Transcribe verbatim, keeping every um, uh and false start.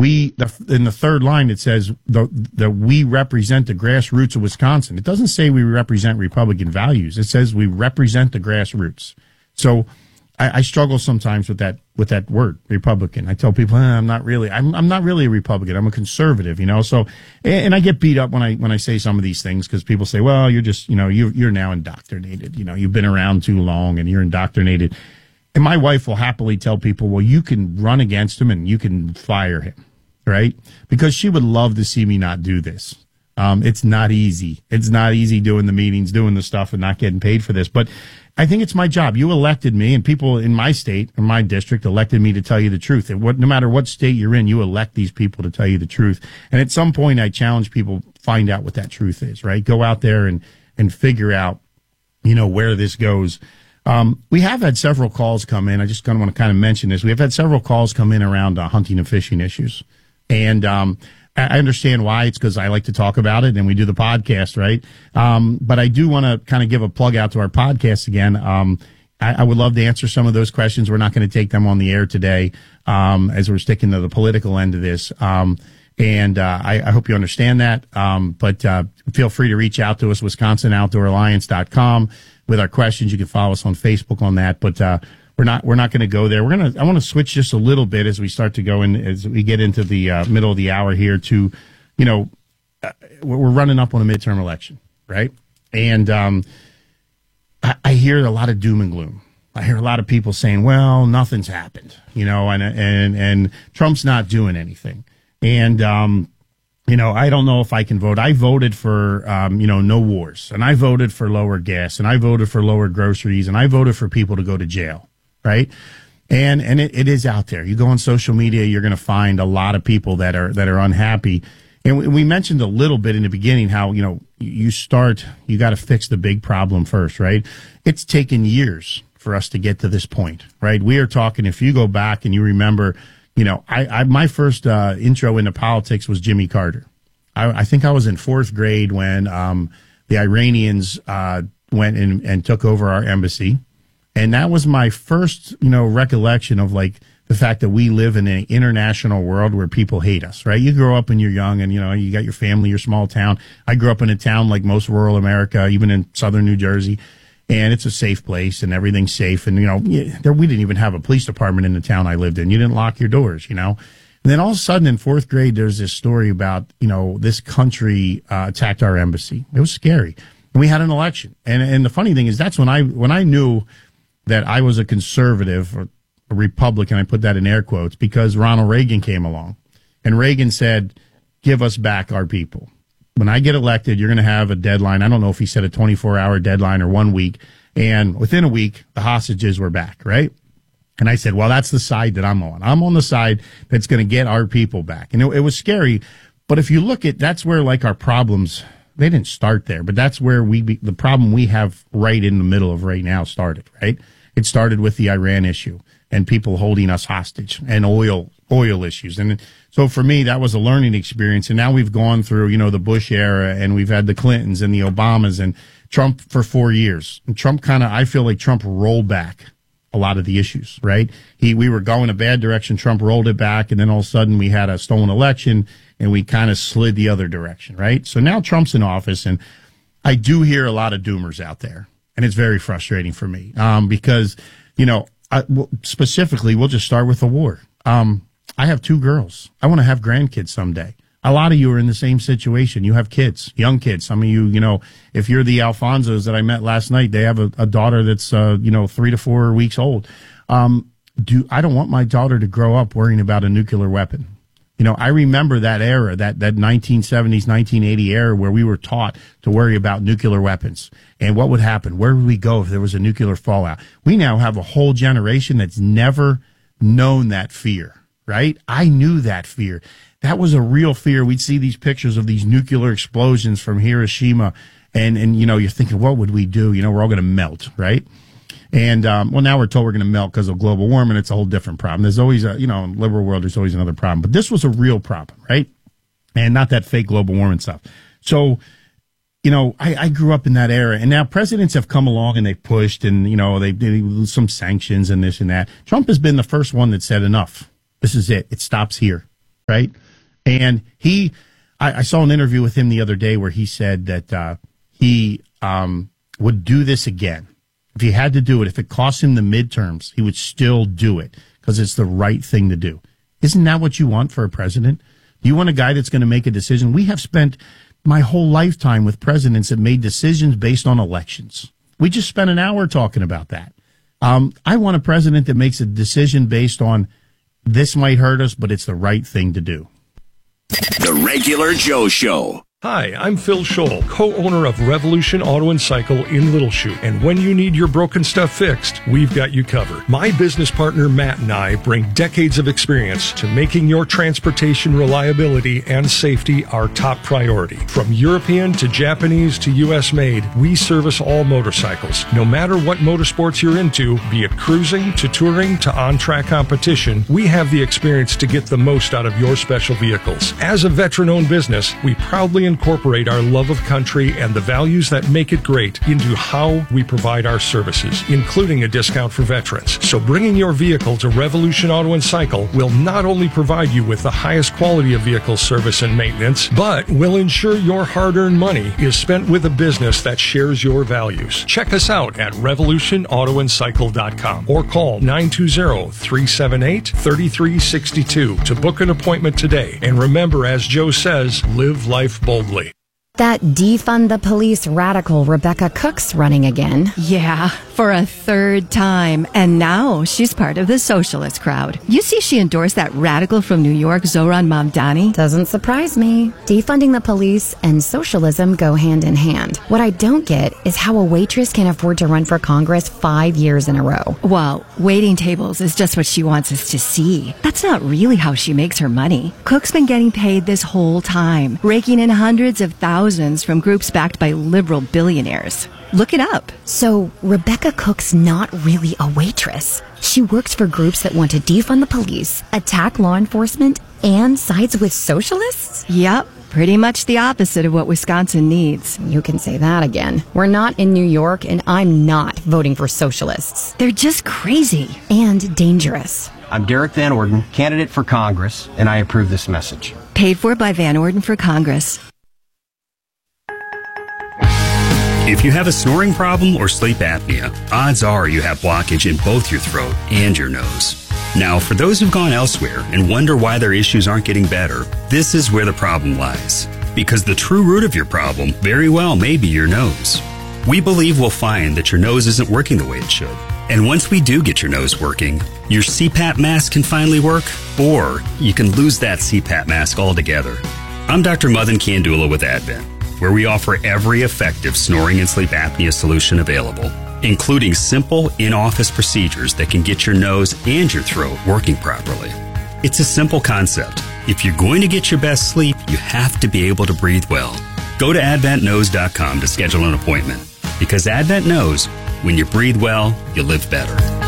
we, the, in the third line, it says the, that we represent the grassroots of Wisconsin. It doesn't say we represent Republican values. It says we represent the grassroots. So I, I struggle sometimes with that, with that word, Republican. I tell people, eh, I'm not really, I'm, I'm not really a Republican. I'm a conservative, you know, so, and I get beat up when I, when I say some of these things because people say, well, you're just, you know, you, you're now indoctrinated. You know, you've been around too long and you're indoctrinated. And my wife will happily tell people, well, you can run against him and you can fire him, right? Because she would love to see me not do this. Um, it's not easy. It's not easy doing the meetings, doing the stuff, and not getting paid for this. But I think it's my job. You elected me, and people in my state or my district elected me to tell you the truth. And what, no matter what state you're in, you elect these people to tell you the truth. And at some point, I challenge people, find out what that truth is, right? Go out there and, and figure out, you know, where this goes. Um, we have had several calls come in. I just kind of want to kind of mention this. We have had several calls come in around uh, hunting and fishing issues. And um, I understand why. It's because I like to talk about it and we do the podcast, right? Um, but I do want to kind of give a plug out to our podcast again. Um, I, I would love to answer some of those questions. We're not going to take them on the air today um, as we're sticking to the political end of this. Um, and uh, I, I hope you understand that. Um, but uh, feel free to reach out to us, Wisconsin Outdoor Alliance dot com. With our questions, you can follow us on Facebook on that, but uh, we're not we're not going to go there. We're gonna I want to switch just a little bit as we start to go in as we get into the uh, middle of the hour here. To, you know, uh, we're running up on a midterm election, right? And um, I, I hear a lot of doom and gloom. I hear a lot of people saying, "Well, nothing's happened," you know, and and and Trump's not doing anything, and um, you know, I don't know if I can vote. I voted for, um, you know, no wars, and I voted for lower gas, and I voted for lower groceries, and I voted for people to go to jail, right? And and it, it is out there. You go on social media, you're going to find a lot of people that are that are unhappy. And we, we mentioned a little bit in the beginning how, you know, you start, you got to fix the big problem first, right? It's taken years for us to get to this point, right? We are talking, if you go back and you remember, you know, I, I my first uh, intro into politics was Jimmy Carter. I, I think I was in fourth grade when um, the Iranians uh, went in and took over our embassy, and that was my first, you know, recollection of like the fact that we live in an international world where people hate us. Right? You grow up and you're young, and you know you got your family, your small town. I grew up in a town like most rural America, even in southern New Jersey. And it's a safe place, and everything's safe. And, you know, there, we didn't even have a police department in the town I lived in. You didn't lock your doors, you know. And then all of a sudden in fourth grade, there's this story about, you know, this country uh, attacked our embassy. It was scary. And we had an election. And and the funny thing is that's when I when I knew that I was a conservative or a Republican, I put that in air quotes, because Ronald Reagan came along. And Reagan said, give us back our people. When I get elected, you're going to have a deadline. I don't know if he said a twenty-four hour deadline or one week. And within a week, the hostages were back, right? And I said, well, that's the side that I'm on. I'm on the side that's going to get our people back. And it, it was scary. But if you look at, that's where like our problems, they didn't start there, but that's where we, be, the problem we have right in the middle of right now started, right? It started with the Iran issue and people holding us hostage and oil, oil issues. And so for me, that was a learning experience. And now we've gone through, you know, the Bush era, and we've had the Clintons and the Obamas and Trump for four years. And Trump kind of, I feel like Trump rolled back a lot of the issues, right? He, we were going a bad direction. Trump rolled it back. And then all of a sudden we had a stolen election and we kind of slid the other direction, right? So now Trump's in office, and I do hear a lot of doomers out there. And it's very frustrating for me, um, because, you know, I, well, specifically, we'll just start with the war. Um, I have two girls. I want to have grandkids someday. A lot of you are in the same situation. You have kids, young kids. Some of you, you know, if you're the Alfonsos that I met last night, they have a, a daughter that's, uh, you know, three to four weeks old. Um, do I don't want my daughter to grow up worrying about a nuclear weapon. You know, I remember that era, that, that nineteen seventies, nineteen eighty era where we were taught to worry about nuclear weapons and what would happen. Where would we go if there was a nuclear fallout? We now have a whole generation that's never known that fear, right? I knew that fear. That was a real fear. We'd see these pictures of these nuclear explosions from Hiroshima, and, and you know, you're thinking, what would we do? You know, we're all going to melt, right? And, um, well, now we're told we're going to melt because of global warming. It's a whole different problem. There's always a, you know, in the liberal world, there's always another problem. But this was a real problem, right? And not that fake global warming stuff. So, you know, I, I grew up in that era. And now presidents have come along and they've pushed, and, you know, they did some sanctions and this and that. Trump has been the first one that said enough. This is it. It stops here. right? And he, I, I saw an interview with him the other day where he said that uh, he um, would do this again. If he had to do it, if it cost him the midterms, he would still do it because it's the right thing to do. Isn't that what you want for a president? Do you want a guy that's going to make a decision? We have spent my whole lifetime with presidents that made decisions based on elections. We just spent an hour talking about that. Um, I want a president that makes a decision based on this might hurt us, but it's the right thing to do. The Regular Joe Show. Hi, I'm Phil Scholl, co-owner of Revolution Auto and Cycle in Little Chute. And when you need your broken stuff fixed, we've got you covered. My business partner Matt and I bring decades of experience to making your transportation reliability and safety our top priority. From European to Japanese to U S made, we service all motorcycles. No matter what motorsports you're into, be it cruising to touring to on-track competition, we have the experience to get the most out of your special vehicles. As a veteran-owned business, we proudly incorporate our love of country and the values that make it great into how we provide our services, including a discount for veterans. So bringing your vehicle to Revolution Auto and Cycle will not only provide you with the highest quality of vehicle service and maintenance, but will ensure your hard-earned money is spent with a business that shares your values. Check us out at revolution auto and cycle dot com or call nine two zero, three seven eight, three three six two to book an appointment today. And remember, as Joe says, live life boldly. That defund the police radical Rebecca Cook's running again. Yeah, for a third time. And now she's part of the socialist crowd. You see she endorsed that radical from New York, Zohran Mamdani? Doesn't surprise me. Defunding the police and socialism go hand in hand. What I don't get is how a waitress can afford to run for Congress five years in a row. Well, waiting tables is just what she wants us to see. That's not really how she makes her money. Cook's been getting paid this whole time, raking in hundreds of thousands from groups backed by liberal billionaires. Look it up. So Rebecca Cook's not really a waitress. She works for groups that want to defund the police, attack law enforcement, and sides with socialists? Yep. Pretty much the opposite of what Wisconsin needs. You can say that again. We're not in New York, and I'm not voting for socialists. They're just crazy. And dangerous. I'm Derek Van Orden, candidate for Congress, and I approve this message. Paid for by Van Orden for Congress. If you have a snoring problem or sleep apnea, odds are you have blockage in both your throat and your nose. Now, for those who've gone elsewhere and wonder why their issues aren't getting better, this is where the problem lies. Because the true root of your problem very well may be your nose. We believe we'll find that your nose isn't working the way it should. And once we do get your nose working, your C PAP mask can finally work, or you can lose that C PAP mask altogether. I'm Doctor Madan Kandula with Advent, where we offer every effective snoring and sleep apnea solution available, including simple in-office procedures that can get your nose and your throat working properly. It's a simple concept. If you're going to get your best sleep, you have to be able to breathe well. Go to advent nose dot com to schedule an appointment, because Advent knows when you breathe well, you live better.